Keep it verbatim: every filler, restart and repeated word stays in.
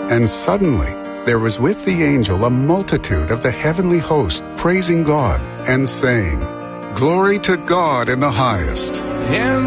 And suddenly, there was with the angel a multitude of the heavenly host praising God and saying, "Glory to God in the highest, and